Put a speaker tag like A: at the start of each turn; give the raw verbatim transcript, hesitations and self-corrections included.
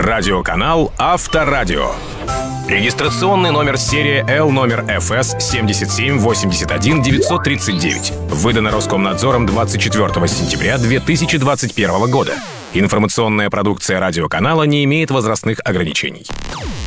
A: Радиоканал Авторадио. Регистрационный номер серии Л номер эф эс семь семь восемь один девять три девять. Выдано Роскомнадзором двадцать четвёртого сентября две тысячи двадцать первого года. Информационная продукция радиоканала не имеет возрастных ограничений.